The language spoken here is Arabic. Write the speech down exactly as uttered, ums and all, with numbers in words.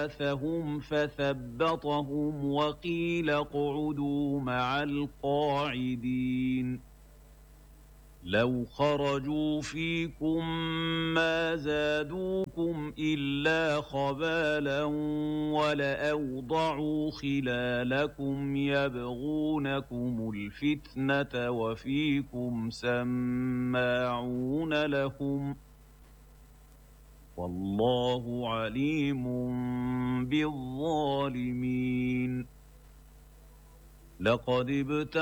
فَبَعَثَهُمْ فَثَبَّطَهُمْ وَقِيلَ اقْعُدُوا مَعَ الْقَاعِدِينَ لَوْ خَرَجُوا فِيكُم مَّا زَادُوكُمْ إِلَّا خَبَالًا وَلَأَوْضَعُوا خِلَالَكُمْ يَبْغُونَكُمُ الْفِتْنَةَ وَفِيكُمْ سَمَّاعُونَ لَهُمْ ۗ وَاللَّهُ عَلِيمٌ بِالظَّالِمِينَ. لَقَدِ ابْتَغَوْا